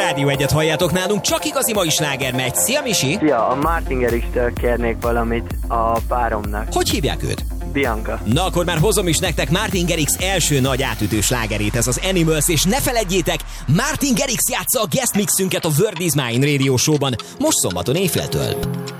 Rádió Egyet halljátok nálunk, csak igazi mai sláger megy. Szia, Misi! Szia, a Martin Garrix-től kérnék valamit a páromnak. Hogy hívják őt? Bianca. Na akkor már hozom is nektek Martin Garrix első nagy átütő slágerét, ez az Animals, és ne feledjétek, Martin Garrix játsza a guest mixünket a Word Is Mine Radio Show-ban, most szombaton éjféltől.